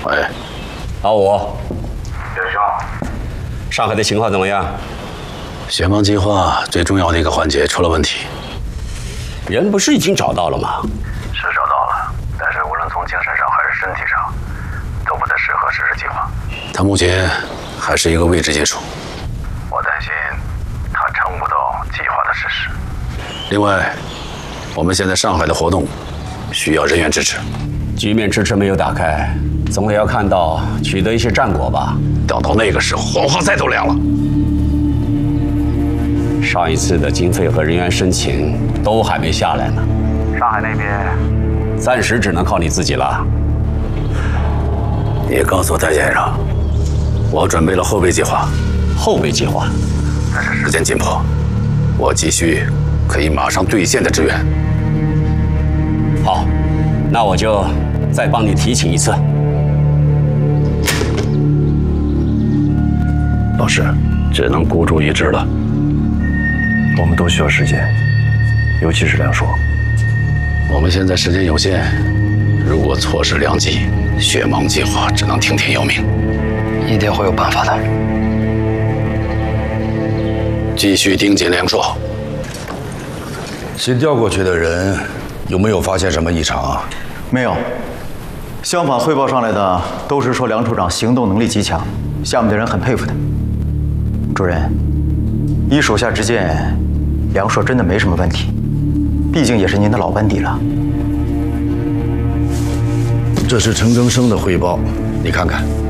喂， 老五， 袁兄， 上海的情况怎么样？ 血盲计划最重要的一个环节出了问题。 人不是已经找到了吗？ 是找到了，但是无论从精神上还是身体上，都不太适合实施计划。他目前还是一个未知接触，我担心他撑不到计划的实施。另外，我们现在上海的活动需要人员支持。 局面迟迟没有打开，总得要看到取得一些战果吧。 等到那个时候，黄花菜都凉了。 上一次的经费和人员申请都还没下来呢。上海那边暂时只能靠你自己了。 你告诉戴先生，我准备了后备计划。 后备计划？ 但是时间紧迫，我急需可以马上兑现的支援。 好，那我就再帮你提请一次。 老师，只能孤注一掷了。 我们都需要时间，尤其是梁硕。 我们现在时间有限，如果错失良机，血盲计划只能听天由命。 一定会有办法的。 继续盯紧梁硕。 新调过去的人有没有发现什么异常啊？ 没有，相反，汇报上来的都是说梁处长行动能力极强，下面的人很佩服他。主任，依属下之见，梁硕真的没什么问题，毕竟也是您的老班底了。 这是陈更生的汇报，你看看。